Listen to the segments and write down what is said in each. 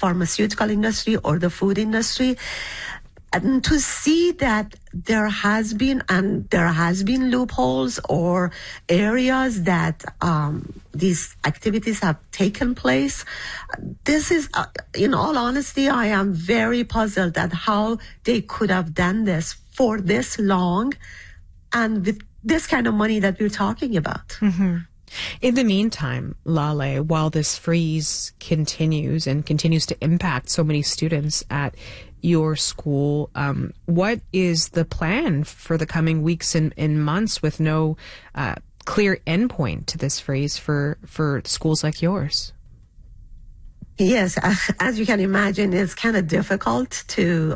pharmaceutical industry or the food industry. And to see that there has been loopholes or areas that these activities have taken place, this is, in all honesty, I am very puzzled at how they could have done this for this long and with this kind of money that we're talking about. Mm-hmm. In the meantime, Lale, while this freeze continues and continues to impact so many students at your school, what is the plan for the coming weeks and months with no clear endpoint to this freeze for schools like yours? Yes, as you can imagine, it's kind of difficult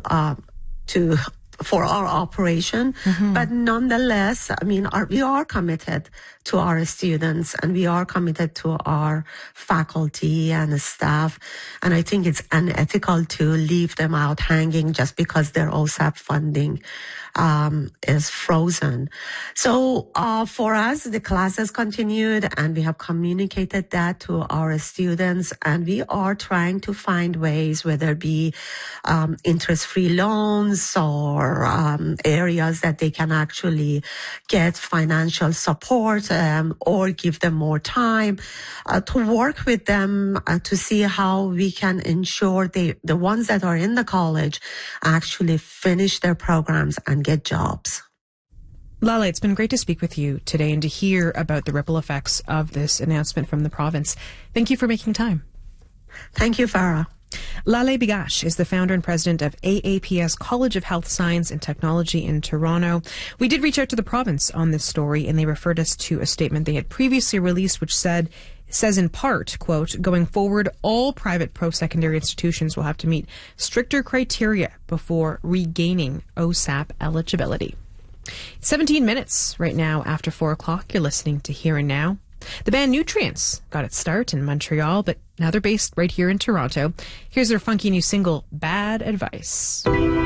for our operation, but nonetheless, I mean, we are committed to our students and we are committed to our faculty and staff. And I think it's unethical to leave them out hanging just because their OSAP funding is frozen. So for us, the classes continued and we have communicated that to our students, and we are trying to find ways, whether it be interest-free loans or areas that they can actually get financial support or give them more time to work with them to see how we can ensure the ones that are in the college actually finish their programs and get jobs. Lale, it's been great to speak with you today and to hear about the ripple effects of this announcement from the province. Thank you for making time. Thank you, Farah. Lale Bigash is the founder and president of AAPS College of Health Science and Technology in Toronto. We did reach out to the province on this story, and they referred us to a statement they had previously released, which says in part, quote, going forward, all private post-secondary institutions will have to meet stricter criteria before regaining OSAP eligibility. 17 minutes right now after 4 o'clock. You're listening to Here and Now. The band Nutrients got its start in Montreal, but now they're based right here in Toronto. Here's their funky new single, Bad Advice.